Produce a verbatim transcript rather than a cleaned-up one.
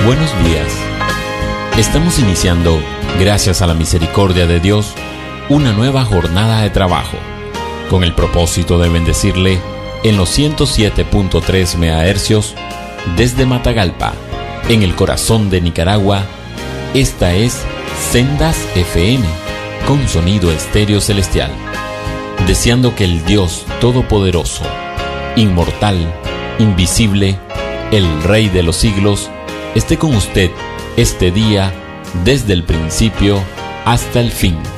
Buenos días. Estamos iniciando, gracias a la misericordia de Dios, una nueva jornada de trabajo, con el propósito de bendecirle en los ciento siete punto tres megahercios desde Matagalpa, en el corazón de Nicaragua. Esta es Sendas F M, con sonido estéreo celestial, deseando que el Dios Todopoderoso, inmortal, invisible, el Rey de los siglos, esté con usted este día desde el principio hasta el fin.